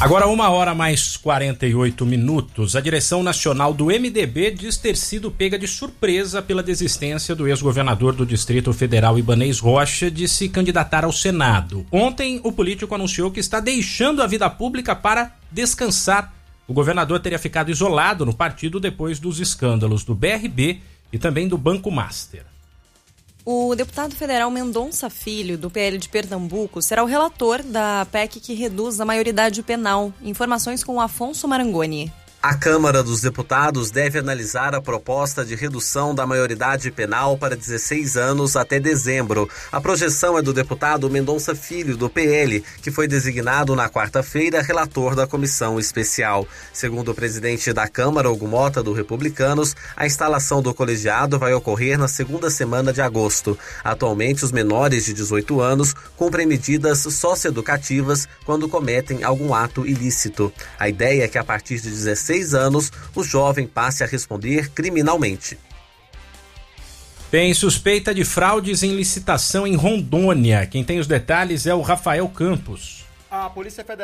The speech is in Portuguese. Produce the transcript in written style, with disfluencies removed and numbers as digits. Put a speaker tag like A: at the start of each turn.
A: Agora 1h mais 48. A direção nacional do MDB diz ter sido pega de surpresa pela desistência do ex-governador do Distrito Federal, Ibanez Rocha, de se candidatar ao Senado. Ontem, o político anunciou que está deixando a vida pública para descansar. O governador teria ficado isolado no partido depois dos escândalos do BRB e também do Banco Master.
B: O deputado federal Mendonça Filho, do PL de Pernambuco, será o relator da PEC que reduz a maioridade penal. Informações com Afonso Marangoni.
C: A Câmara dos Deputados deve analisar a proposta de redução da maioridade penal para 16 anos até dezembro. A projeção é do deputado Mendonça Filho, do PL, que foi designado na quarta-feira relator da comissão especial. Segundo o presidente da Câmara, Hugo Mota, do Republicanos, a instalação do colegiado vai ocorrer na segunda semana de agosto. Atualmente, os menores de 18 anos cumprem medidas socioeducativas quando cometem algum ato ilícito. A ideia é que a partir de 16 anos, o jovem passe a responder criminalmente.
A: Tem suspeita de fraudes em licitação em Rondônia. Quem tem os detalhes é o Rafael Campos.
D: A Polícia Federal